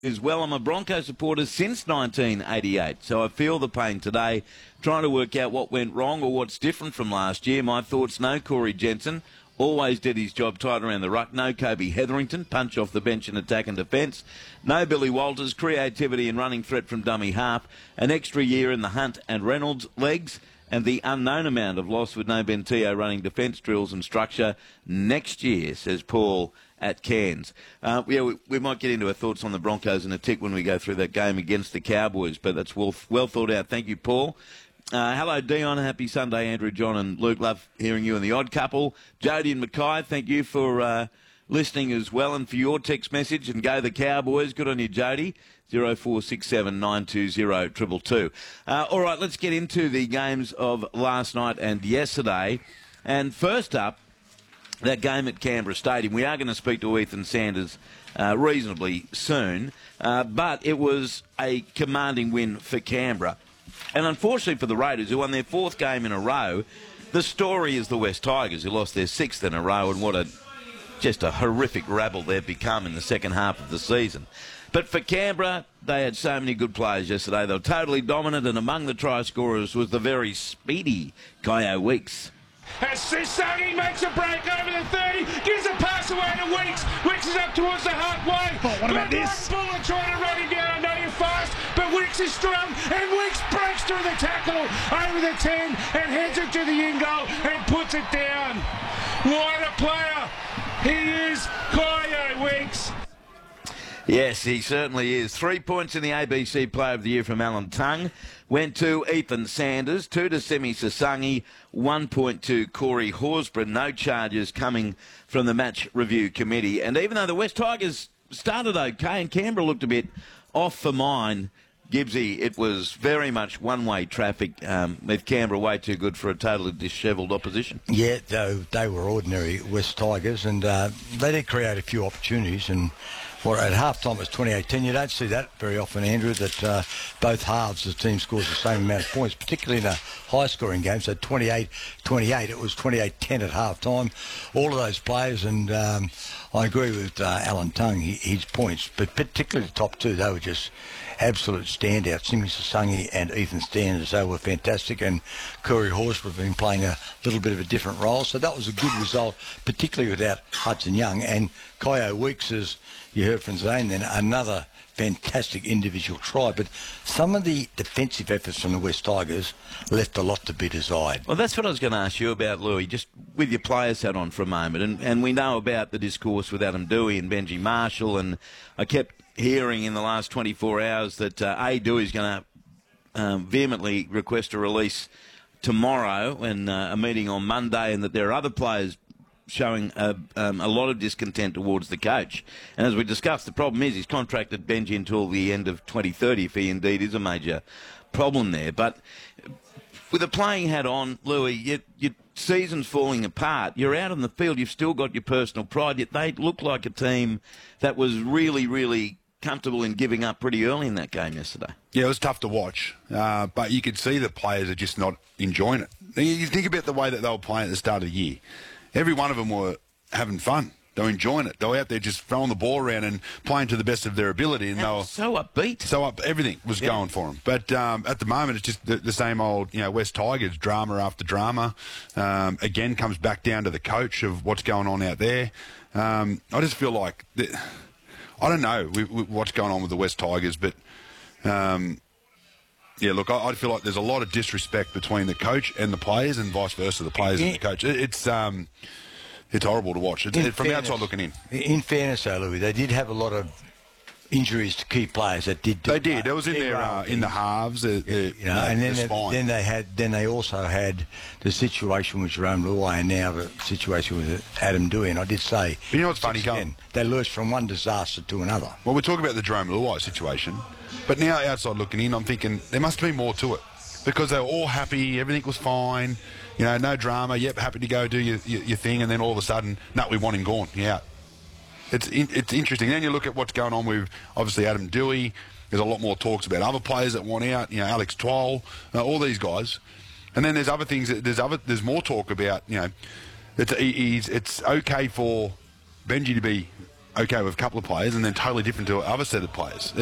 as well. I'm a Broncos supporter since 1988, so I feel the pain today, trying to work out what went wrong or what's different from last year. My thoughts, no Corey Jensen, always did his job tight around the ruck. No Kobe Hetherington, punch off the bench in attack and defence. No Billy Walters, creativity and running threat from dummy half. An extra year in the Hunt and Reynolds legs. And the unknown amount of loss with no Bentio running defence drills and structure next year, says Paul at Cairns. We might get into our thoughts on the Broncos in a tick when we go through that game against the Cowboys, but that's well thought out. Thank you, Paul. Hello, Dion. Happy Sunday, Andrew, John and Luke. Love hearing you and the Odd Couple. Jody and Mackay, thank you for listening as well and for your text message. And go the Cowboys. Good on you, Jody. 0467 920 222. All right, let's get into the games of last night and yesterday. And first up, that game at Canberra Stadium. We are going to speak to Ethan Sanders reasonably soon, but it was a commanding win for Canberra. And unfortunately for the Raiders, who won their fourth game in a row, the story is the West Tigers, who lost their sixth in a row, and just a horrific rabble they've become in the second half of the season. But for Canberra, they had so many good players yesterday. They were totally dominant, and among the try scorers was the very speedy Kyo Weeks. As Sissangi makes a break over the 30, gives a pass away to Weeks. Weeks is up towards the halfway. Oh, what about this? Bullet trying to run him down. I know you're fast, but Weeks is strong, and Weeks breaks through the tackle over the 10 and heads it to the in goal and puts it down. What a player he is, Kyo Weeks. Yes, he certainly is. 3 points in the ABC Player of the Year from Alan Tongue. Went to Ethan Sanders, 2 to Semi Sissangi, 1 point to Corey Horsburgh. No charges coming from the match review committee. And even though the West Tigers started okay and Canberra looked a bit off for mine, Gibbsy, it was very much one-way traffic with Canberra way too good for a totally dishevelled opposition. Yeah, they were ordinary West Tigers, and they did create a few opportunities. And at half-time it was 28-10. You don't see that very often, Andrew, that both halves the team scores the same amount of points, particularly in a high-scoring game. So 28-28, it was 28-10 at half-time. All of those players, and I agree with Alan Tongue, his points, but particularly the top two, they were just absolute standouts. Simi Sissangi and Ethan Sanders, they were fantastic, and Corey Horsburgh have been playing a little bit of a different role, so that was a good result, particularly without Hudson Young. And Kyo Weeks, as you heard from Zane then, another fantastic individual try, but some of the defensive efforts from the West Tigers left a lot to be desired. Well, that's what I was going to ask you about, Louis, just with your players hat on for a moment, and we know about the discourse with Adam Dewey and Benji Marshall, and I kept hearing in the last 24 hours that Dewey's going to vehemently request a release tomorrow and a meeting on Monday, and that there are other players showing a lot of discontent towards the coach. And as we discussed, the problem is he's contracted Benji until the end of 2030 if he indeed is a major problem there. But with a playing hat on, Louis, your season's falling apart. You're out on the field. You've still got your personal pride. Yet they look like a team that was really, really comfortable in giving up pretty early in that game yesterday. Yeah, it was tough to watch, but you could see the players are just not enjoying it. You think about the way that they were playing at the start of the year. Every one of them were having fun. They were enjoying it. They were out there just throwing the ball around and playing to the best of their ability. And they were so upbeat. Everything was going for them. But at the moment, it's just the same old, West Tigers, drama after drama. Again, comes back down to the coach of what's going on out there. I just feel like, I don't know what's going on with the West Tigers, but yeah, look, I feel like there's a lot of disrespect between the coach and the players, and vice versa, the players and the coach. It's horrible to watch. From the outside looking in. In fairness, though, Louis, they did have a lot of injuries to key players that did. They did. It was in there in the halves. And then they also had the situation with Jerome Luai, and now the situation with Adam Dewey. And I did say, but you know what's funny, they lurched from one disaster to another. Well, we're talking about the Jerome Luai situation, but now outside looking in, I'm thinking there must be more to it, because they were all happy, everything was fine, no drama. Yep, happy to go do your thing, and then all of a sudden, no, we want him gone. Yeah. It's interesting. Then you look at what's going on with, obviously, Adam Dewey. There's a lot more talks about other players that want out, Alex Twal, all these guys. And then there's other things, there's more talk about, it's okay for Benji to be okay with a couple of players and then totally different to other set of players.